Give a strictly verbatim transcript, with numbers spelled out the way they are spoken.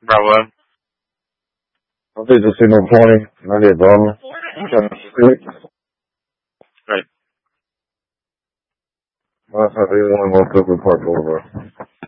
Bravo. I think just signal twenty, ninety-eight Bravo. Right. That's not the one, one Park Boulevard.